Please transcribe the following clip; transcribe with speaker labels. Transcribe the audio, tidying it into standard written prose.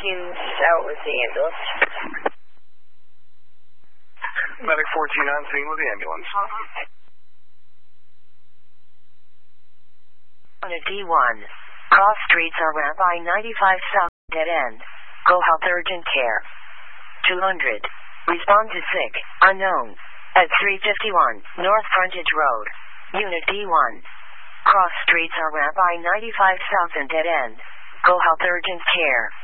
Speaker 1: out with the ambulance.
Speaker 2: Medic 14 on scene with the ambulance.
Speaker 3: On a D1. Cross streets are ramp I-95 south, dead end. Go help urgent care. 200. Respond to sick, unknown. At 351, North Frontage Road. Unit D1. Cross streets are ramp I-95 south and dead end. Go help urgent care.